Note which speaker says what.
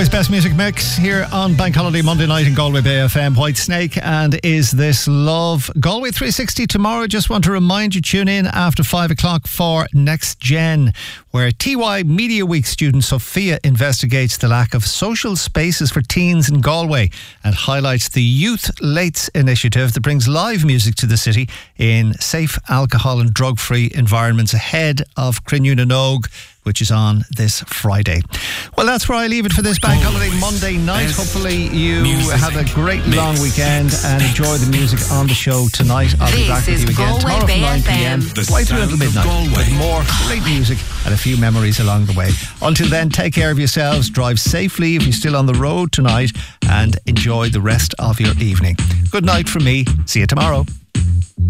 Speaker 1: Best music mix here on Bank Holiday Monday night in Galway Bay FM. White Snake and Is This Love? Galway 360 tomorrow. Just want to remind you, tune in after 5 o'clock for Next Gen, where TY Media Week student Sophia investigates the lack of social spaces for teens in Galway and highlights the Youth Lates initiative that brings live music to the city in safe alcohol and drug-free environments ahead of Crinune Nog, which is on this Friday. Well, that's where I leave it for this Bank Holiday Monday night. Hopefully you have a great long weekend and enjoy the music on the show tonight. I'll be back with you again tomorrow from 9 p.m. right through until midnight with more great music and a few memories along the way. Until then, take care of yourselves, drive safely if you're still on the road tonight, and enjoy the rest of your evening. Good night from me. See you tomorrow.